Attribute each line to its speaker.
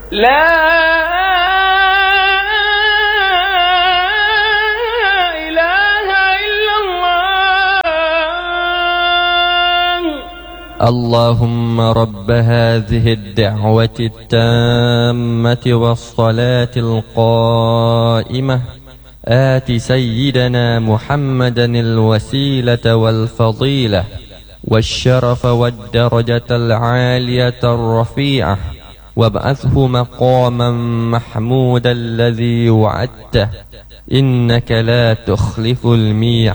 Speaker 1: لا إله إلا الله.
Speaker 2: اللهم رب هذه الدعوة التامة والصلاة القائمة آت سيدنا محمدا الوسيلة والفضيلة والشرف والدرجة العالية الرفيعة وابعثه مقاما محمودا الذي وعدته إنك لا تخلف الميعاد.